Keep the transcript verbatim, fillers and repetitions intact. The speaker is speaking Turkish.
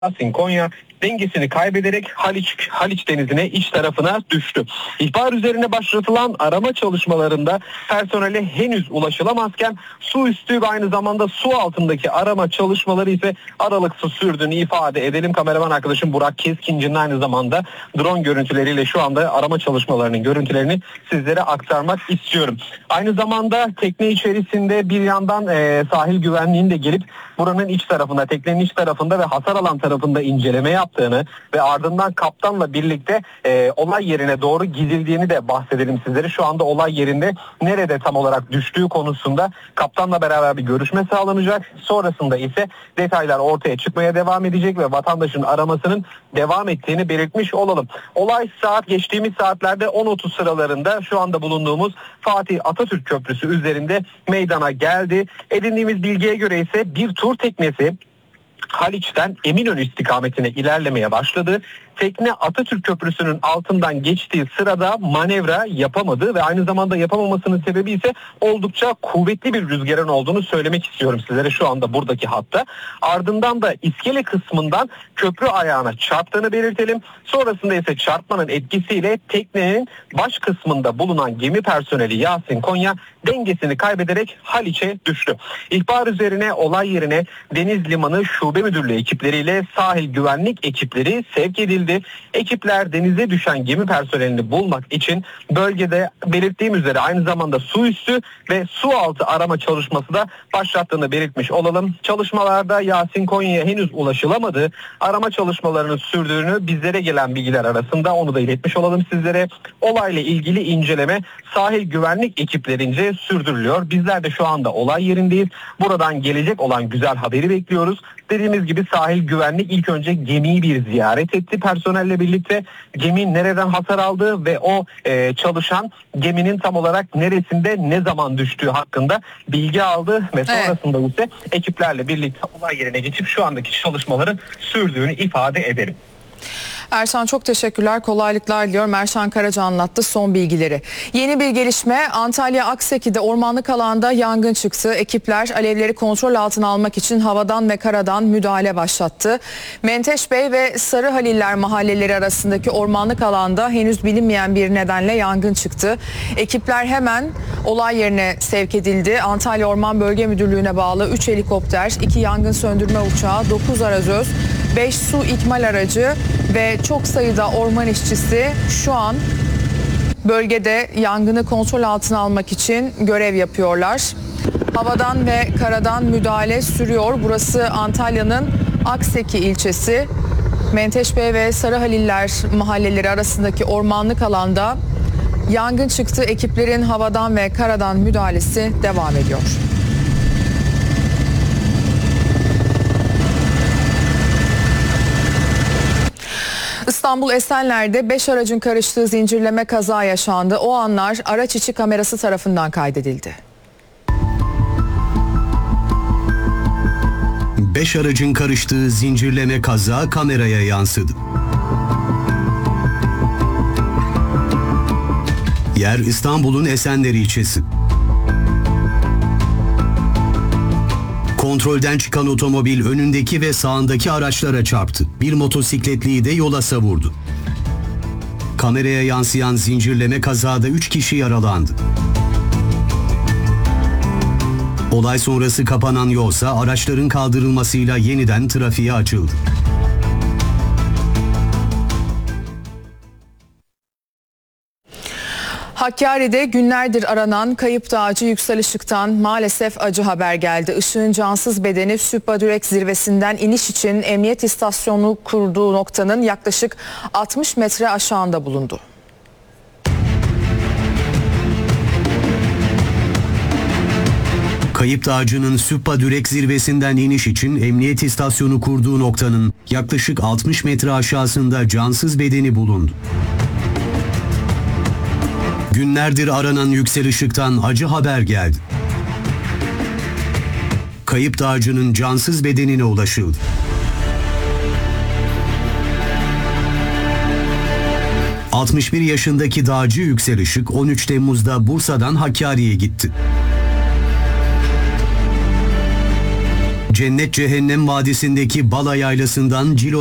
Yasin Konya dengesini kaybederek Haliç, Haliç Denizi'ne iç tarafına düştü. İhbar üzerine başlatılan arama çalışmalarında personele henüz ulaşılamazken su üstü ve aynı zamanda su altındaki arama çalışmaları ise aralıksız sürdüğünü ifade edelim. Kameraman arkadaşım Burak Keskinci'nin aynı zamanda drone görüntüleriyle şu anda arama çalışmalarının görüntülerini sizlere aktarmak istiyorum. Aynı zamanda tekne içerisinde bir yandan e, sahil güvenliğinin de gelip buranın iç tarafında, teknenin iç tarafında ve hasar alan tarafında inceleme yaptığını ve ardından kaptanla birlikte e, olay yerine doğru gidildiğini de bahsedelim sizlere. Şu anda olay yerinde nerede tam olarak düştüğü konusunda kaptanla beraber bir görüşme sağlanacak. Sonrasında ise detaylar ortaya çıkmaya devam edecek ve vatandaşın aramasının devam ettiğini belirtmiş olalım. Olay saat geçtiğimiz saatlerde on otuz sıralarında şu anda bulunduğumuz Fatih Atatürk Köprüsü üzerinde meydana geldi. Edindiğimiz bilgiye göre ise bir tur teknesi Haliç'ten Eminönü istikametine ilerlemeye başladı. Tekne Atatürk Köprüsü'nün altından geçtiği sırada manevra yapamadı ve aynı zamanda yapamamasının sebebi ise oldukça kuvvetli bir rüzgarın olduğunu söylemek istiyorum sizlere şu anda buradaki hatta. Ardından da iskele kısmından köprü ayağına çarptığını belirtelim. Sonrasında ise çarpmanın etkisiyle teknenin baş kısmında bulunan gemi personeli Yasin Konya dengesini kaybederek Haliç'e düştü. İhbar üzerine olay yerine Deniz Limanı Şube Müdürlüğü ekipleriyle sahil güvenlik ekipleri sevk edildi. Ekipler denize düşen gemi personelini bulmak için bölgede belirttiğim üzere aynı zamanda su üstü ve su altı arama çalışması da başlattığını belirtmiş olalım. Çalışmalarda Yasin Konya'ya henüz ulaşılamadı. Arama çalışmalarının sürdüğünü bizlere gelen bilgiler arasında onu da iletmiş olalım sizlere. Olayla ilgili inceleme sahil güvenlik ekiplerince sürdürülüyor. Bizler de şu anda olay yerindeyiz. Buradan gelecek olan güzel haberi bekliyoruz. Dediğimiz gibi sahil güvenlik ilk önce gemiyi bir ziyaret etti. Personelle birlikte gemi nereden hasar aldığı ve o e, çalışan geminin tam olarak neresinde ne zaman düştüğü hakkında bilgi aldı ve sonrasında evet. ise ekiplerle birlikte olay yerine geçip şu andaki çalışmaların sürdüğünü ifade ederim. Erşan çok teşekkürler, kolaylıklar diliyorum. Erşan Karaca anlattı son bilgileri. Yeni bir gelişme, Antalya Akseki'de ormanlık alanda yangın çıktı. Ekipler alevleri kontrol altına almak için havadan ve karadan müdahale başlattı. Menteş Bey ve Sarı Haliller mahalleleri arasındaki ormanlık alanda henüz bilinmeyen bir nedenle yangın çıktı. Ekipler hemen olay yerine sevk edildi. Antalya Orman Bölge Müdürlüğü'ne bağlı üç helikopter, iki yangın söndürme uçağı, dokuz arazöz, beş su ikmal aracı ve çok sayıda orman işçisi şu an bölgede yangını kontrol altına almak için görev yapıyorlar. Havadan ve karadan müdahale sürüyor. Burası Antalya'nın Akseki ilçesi. Menteşbey ve Sarı Haliller mahalleleri arasındaki ormanlık alanda yangın çıktı. Ekiplerin havadan ve karadan müdahalesi devam ediyor. İstanbul Esenler'de beş aracın karıştığı zincirleme kaza yaşandı. O anlar araç içi kamerası tarafından kaydedildi. beş aracın karıştığı zincirleme kaza kameraya yansıdı. Yer İstanbul'un Esenler ilçesi. Kontrolden çıkan otomobil önündeki ve sağındaki araçlara çarptı. Bir motosikletliyi de yola savurdu. Kameraya yansıyan zincirleme kazada üç kişi yaralandı. Olay sonrası kapanan yolsa araçların kaldırılmasıyla yeniden trafiğe açıldı. Hakkari'de günlerdir aranan kayıp dağcı Yüksel Işık'tan maalesef acı haber geldi. Işık'ın cansız bedeni Süppadürek zirvesinden iniş için emniyet istasyonu kurduğu noktanın yaklaşık altmış metre aşağında bulundu. Kayıp dağcının Süppadürek zirvesinden iniş için emniyet istasyonu kurduğu noktanın yaklaşık altmış metre aşağısında cansız bedeni bulundu. Günlerdir aranan Yüksel Işık'tan acı haber geldi. Kayıp dağcının cansız bedenine ulaşıldı. altmış bir yaşındaki dağcı Yüksel Işık on üç Temmuz'da Bursa'dan Hakkari'ye gitti. cennet cehennem vadisindeki Bala Yaylası'ndan Cilo